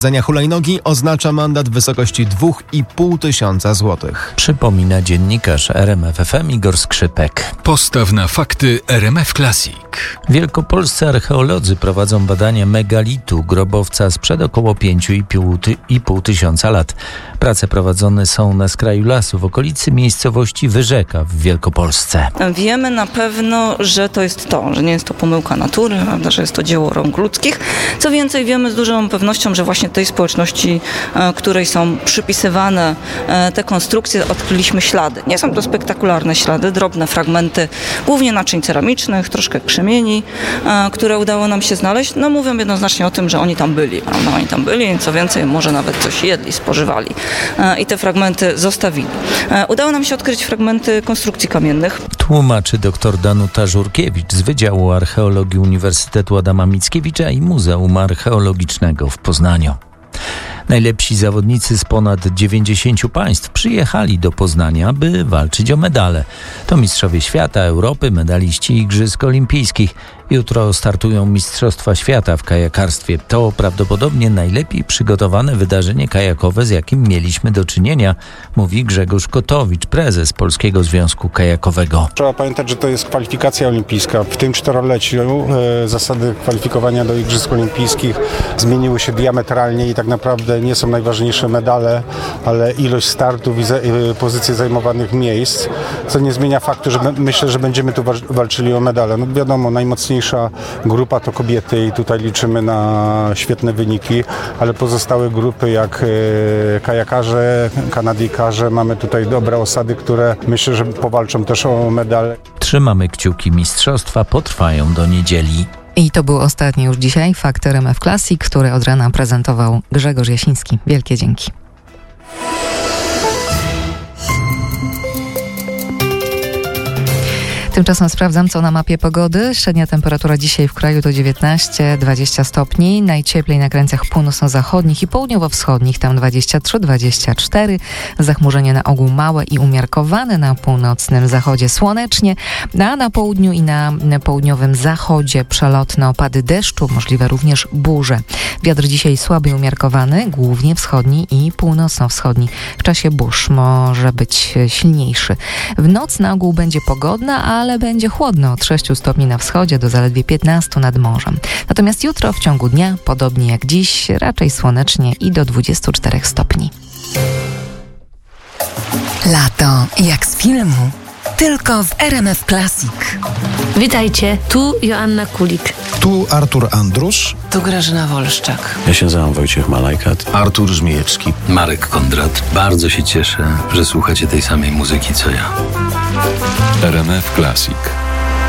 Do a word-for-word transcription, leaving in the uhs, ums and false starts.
Zania hulajnogi oznacza mandat w wysokości dwa i pół tysiąca złotych. Przypomina dziennikarz R M F F M Igor Skrzypek. Postaw na fakty R M F Classic. Wielkopolscy archeolodzy prowadzą badania megalitu, grobowca sprzed około pięć i pół tysiąca lat. Prace prowadzone są na skraju lasu w okolicy miejscowości Wyrzeka w Wielkopolsce. Wiemy na pewno, że to jest to, że nie jest to pomyłka natury, prawda, że jest to dzieło rąk ludzkich. Co więcej, wiemy z dużą pewnością, że właśnie tej społeczności, której są przypisywane te konstrukcje, odkryliśmy ślady. Nie są to spektakularne ślady, drobne fragmenty, głównie naczyń ceramicznych, troszkę krzemieni, które udało nam się znaleźć. No mówią jednoznacznie o tym, że oni tam byli. Prawda? Oni tam byli, co więcej, może nawet coś jedli, spożywali i te fragmenty zostawili. Udało nam się odkryć fragmenty konstrukcji kamiennych. Tłumaczy dr Danuta Żurkiewicz z Wydziału Archeologii Uniwersytetu Adama Mickiewicza i Muzeum Archeologicznego w Poznaniu. Najlepsi zawodnicy z ponad dziewięćdziesięciu państw przyjechali do Poznania, by walczyć o medale. To mistrzowie świata, Europy, medaliści Igrzysk Olimpijskich. Jutro startują Mistrzostwa Świata w kajakarstwie. To prawdopodobnie najlepiej przygotowane wydarzenie kajakowe, z jakim mieliśmy do czynienia, mówi Grzegorz Kotowicz, prezes Polskiego Związku Kajakowego. Trzeba pamiętać, że to jest kwalifikacja olimpijska. W tym czteroleciu e, zasady kwalifikowania do Igrzysk Olimpijskich zmieniły się diametralnie i tak naprawdę nie są najważniejsze medale, ale ilość startów i za, e, pozycje zajmowanych miejsc, co nie zmienia faktu, że be, myślę, że będziemy tu walczyli o medale. No wiadomo, najmocniejsza grupa to kobiety i tutaj liczymy na świetne wyniki, ale pozostałe grupy jak e, kajakarze, kanadyjkarze, mamy tutaj dobre osady, które myślę, że powalczą też o medale. Trzymamy kciuki, mistrzostwa potrwają do niedzieli. I to był ostatni już dzisiaj fakt R M F Classic, który od rana prezentował Grzegorz Jasiński. Wielkie dzięki. Tymczasem sprawdzam, co na mapie pogody. Średnia temperatura dzisiaj w kraju to dziewiętnaście dwadzieścia stopni. Najcieplej na krańcach północno-zachodnich i południowo-wschodnich, tam dwadzieścia trzy dwadzieścia cztery. Zachmurzenie na ogół małe i umiarkowane, na północnym zachodzie słonecznie, a na południu i na południowym zachodzie przelotne opady deszczu, możliwe również burze. Wiatr dzisiaj słaby i umiarkowany, głównie wschodni i północno-wschodni. W czasie burz może być silniejszy. W noc na ogół będzie pogodna, a ale będzie chłodno od sześciu stopni na wschodzie do zaledwie piętnastu nad morzem. Natomiast jutro w ciągu dnia, podobnie jak dziś, raczej słonecznie i do dwudziestu czterech stopni. Lato jak z filmu, tylko w R M F Classic. Witajcie, tu Joanna Kulik. Tu Artur Andrus. Tu Grażyna Wolszczak. Ja się nazywam Wojciech Malajkat. Artur Żmijewski. Marek Kondrat. Bardzo się cieszę, że słuchacie tej samej muzyki co ja. R M F Classic.